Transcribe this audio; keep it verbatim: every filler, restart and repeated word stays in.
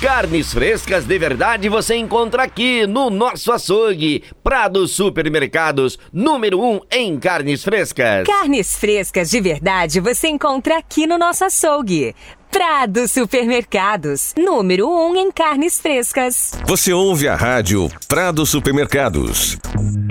Carnes frescas de verdade você encontra aqui no nosso açougue. Prado Supermercados, número um em carnes frescas. Carnes frescas de verdade você encontra aqui no nosso açougue. Prado Supermercados, número um em carnes frescas. Você ouve a rádio Prado Supermercados.